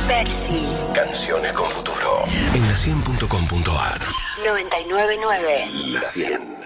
Bexi. Canciones con futuro. En la100.com.ar. 999. La 100.